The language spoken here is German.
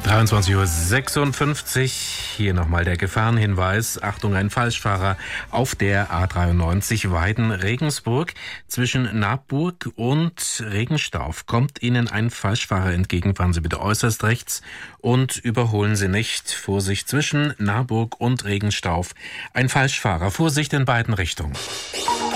23:56 Uhr. Hier nochmal der Gefahrenhinweis. Achtung, ein Falschfahrer auf der A93 Weiden-Regensburg. Zwischen Nabburg und Regenstauf kommt Ihnen ein Falschfahrer entgegen. Fahren Sie bitte äußerst rechts und überholen Sie nicht. Vorsicht, zwischen Nabburg und Regenstauf ein Falschfahrer. Vorsicht in beiden Richtungen.